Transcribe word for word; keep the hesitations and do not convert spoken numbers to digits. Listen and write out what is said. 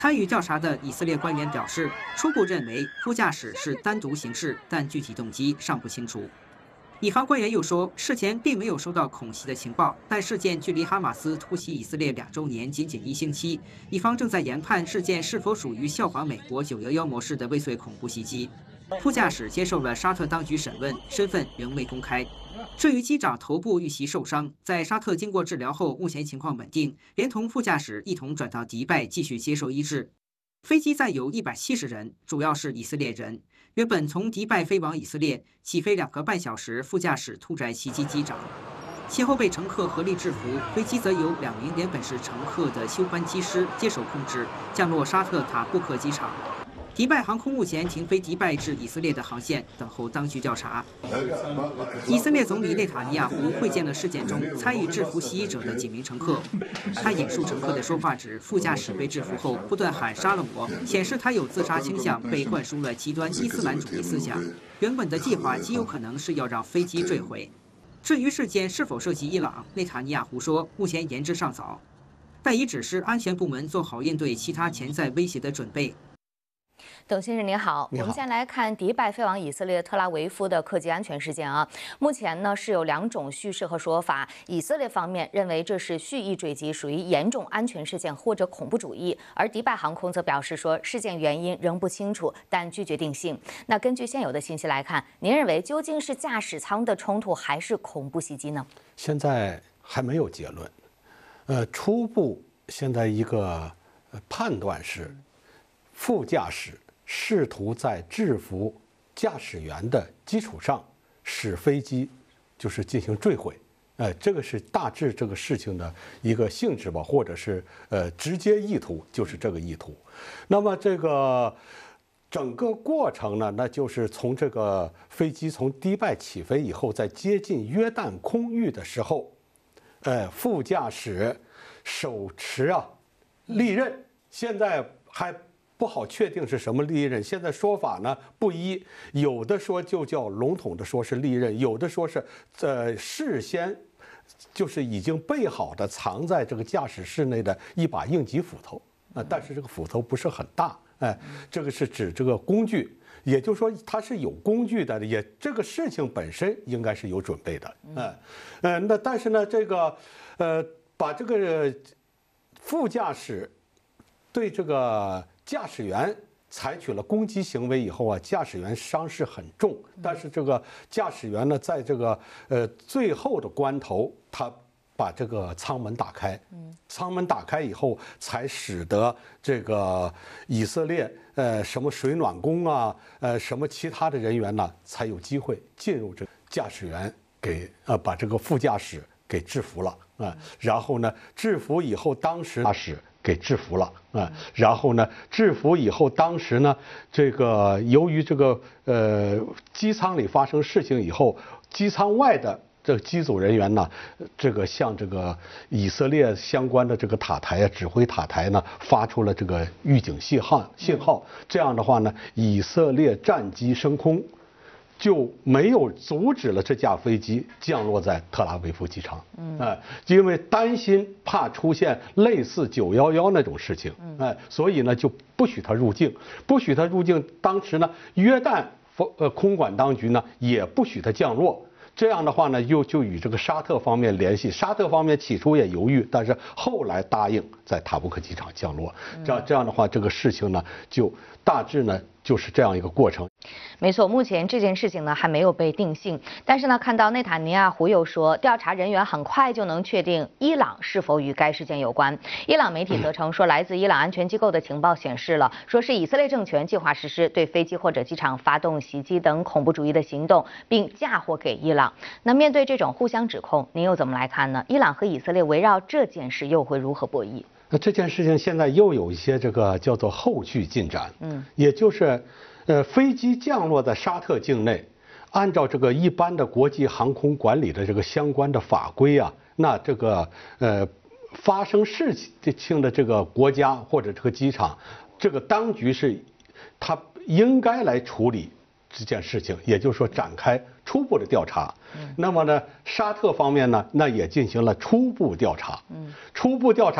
参与调查的以色列官员表示，初步认为副驾驶是单独行事，但具体动机尚不清楚。以方官员又说，事前并没有收到恐袭的情报，但事件距离哈马斯突袭以色列两周年仅仅一星期，以方正在研判事件是否属于效仿美国九幺幺模式的未遂恐怖袭击。副驾驶接受了沙特当局审问，身份仍未公开。至于机长头部遇袭受伤，在沙特经过治疗后，目前情况稳定，连同副驾驶一同转到迪拜继续接受医治。飞机载有一百七十人，主要是以色列人。原本从迪拜飞往以色列，起飞两个半小时，副驾驶突然袭击机长，其后被乘客合力制服。飞机则由两名原本是乘客的休班机师接手控制，降落沙特塔布克机场。迪拜航空目前停飞迪拜至以色列的航线，等候当局调查。以色列总理内塔尼亚胡会见了事件中参与制服袭击者的几名乘客。他引述乘客的说话指，副驾驶被制服后不断喊杀了我，显示他有自杀倾向，被灌输了极端伊斯兰主义思想。原本的计划极有可能是要让飞机坠毁。至于事件是否涉及伊朗，内塔尼亚胡说，目前言之尚早，但已指示安全部门做好应对其他潜在威胁的准备。 董先生您好，我们先来看迪拜飞往以色列特拉维夫的客机安全事件啊。目前呢是有两种叙事和说法，以色列方面认为这是蓄意坠机，属于严重安全事件或者恐怖主义，而迪拜航空则表示说事件原因仍不清楚，但拒绝定性。那根据现有的信息来看，您认为究竟是驾驶舱的冲突还是恐怖袭击呢？ 现在还没有结论，呃，初步现在一个判断是，副驾驶试图在制服驾驶员的基础上，使飞机就是进行坠毁，呃，这个是大致这个事情的一个性质吧，或者是呃直接意图，就是这个意图。那么这个整个过程呢，那就是从这个飞机从迪拜起飞以后，在接近约旦空域的时候，呃，副驾驶手持啊利刃，现在还不好确定是什么利刃，现在说法呢不一，有的说就叫笼统的说是利刃，有的说是呃事先就是已经备好的藏在这个驾驶室内的一把应急斧头啊、呃，但是这个斧头不是很大，哎，这个是指这个工具，也就是说它是有工具的，也这个事情本身应该是有准备的，嗯，呃，那但是呢，这个呃把这个副驾驶对这个驾驶员采取了攻击行为以后啊，驾驶员伤势很重，但是这个驾驶员呢，在这个呃最后的关头，他把这个舱门打开，舱门打开以后，才使得这个以色列呃什么水暖工啊，呃什么其他的人员呢，才有机会进入这个驾驶员给呃把这个副驾驶给制服了啊、呃，然后呢，制服以后，当时驾驶给制服了啊，然后呢，制服以后，当时呢，这个由于这个呃机舱里发生事情以后，机舱外的这个机组人员呢，这个向这个以色列相关的这个塔台啊，指挥塔台呢，发出了这个预警信号信号。这样的话呢，以色列战机升空，就没有阻止了这架飞机降落在特拉维夫机场，嗯，哎，因为担心怕出现类似九幺幺那种事情，哎，所以呢就不许他入境，不许他入境。当时呢，约旦呃空管当局呢也不许他降落。这样的话呢，又就与这个沙特方面联系，沙特方面起初也犹豫，但是后来答应在塔布克机场降落。这样这样的话，这个事情呢，就大致呢就是这样一个过程。 没错，目前这件事情呢还没有被定性，但是呢，看到内塔尼亚胡又说，调查人员很快就能确定伊朗是否与该事件有关。伊朗媒体则称说，来自伊朗安全机构的情报显示了，说是以色列政权计划实施对飞机或者机场发动袭击等恐怖主义的行动，并嫁祸给伊朗。那面对这种互相指控，您又怎么来看呢？伊朗和以色列围绕这件事又会如何博弈？ 那这件事情现在又有一些这个叫做后续进展，嗯，也就是，呃，飞机降落在沙特境内，按照这个一般的国际航空管理的这个相关的法规啊，那这个呃发生事情的这个国家或者这个机场，这个当局是，他应该来处理这件事情，也就是说展开初步的调查。那么呢，沙特方面呢，那也进行了初步调查。初步调查。